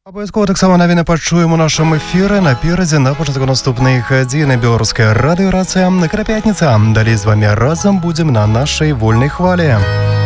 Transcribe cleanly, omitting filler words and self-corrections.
Абавязкова таксама навіны пачуем у нашым эфіры наперадзе на пачатку наступных гадзін беларуская радыёрацыя. На пятніца. Далей з вамі разам будзем на нашай вольнай хвалі.